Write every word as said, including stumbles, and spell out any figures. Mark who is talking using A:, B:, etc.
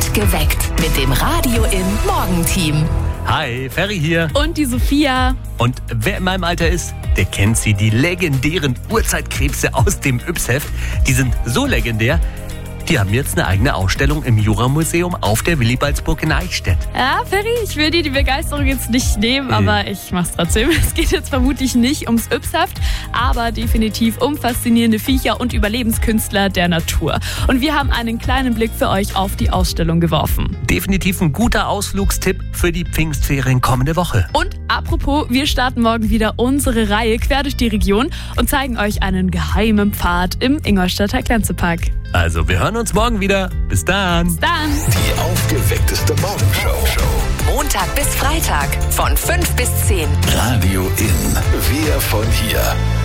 A: Geweckt mit dem Radio im Morgenteam.
B: Hi, Ferry hier.
C: Und die Sophia.
B: Und wer in meinem Alter ist, der kennt sie, die legendären Urzeitkrebse aus dem Yps-Heft. Die sind so legendär, die haben jetzt eine eigene Ausstellung im Jura-Museum auf der Willibaldsburg in Eichstätt.
C: Ja, Ferry, ich will dir die Begeisterung jetzt nicht nehmen, aber ich mach's trotzdem. Es geht jetzt vermutlich nicht ums Yps-Heft, aber definitiv um faszinierende Viecher und Überlebenskünstler der Natur. Und wir haben einen kleinen Blick für euch auf die Ausstellung geworfen.
B: Definitiv ein guter Ausflugstipp für die Pfingstferien kommende Woche.
C: Und apropos, wir starten morgen wieder unsere Reihe quer durch die Region und zeigen euch einen geheimen Pfad im Ingolstadter Glänzepark.
B: Also, wir hören uns morgen wieder. Bis dann.
C: Bis dann.
D: Die aufgeweckteste Morgenshow.
A: Montag bis Freitag von fünf bis zehn.
D: Radio in. Wir von hier.